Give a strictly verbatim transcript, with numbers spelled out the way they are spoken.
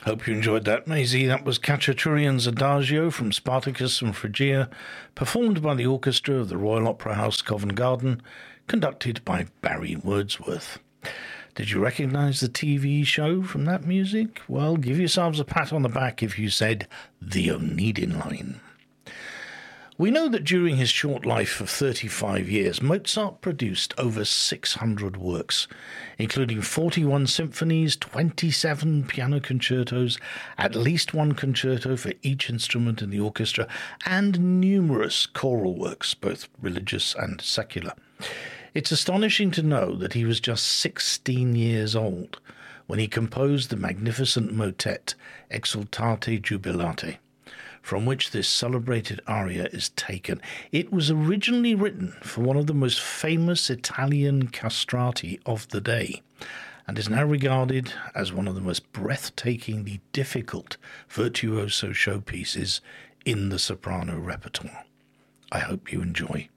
Hope you enjoyed that, Maisie. That was Khachaturian's Adagio from Spartacus and Phrygia, performed by the orchestra of the Royal Opera House, Covent Garden, conducted by Barry Wordsworth. Did you recognise the T V show from that music? Well, give yourselves a pat on the back if you said the Oneidin line. We know that during his short life of thirty-five years, Mozart produced over six hundred works, including forty-one symphonies, twenty-seven piano concertos, at least one concerto for each instrument in the orchestra, and numerous choral works, both religious and secular. It's astonishing to know that he was just sixteen years old when he composed the magnificent motet Exsultate Jubilate, from which this celebrated aria is taken. It was originally written for one of the most famous Italian castrati of the day, and is now regarded as one of the most breathtakingly difficult virtuoso showpieces in the soprano repertoire. I hope you enjoy.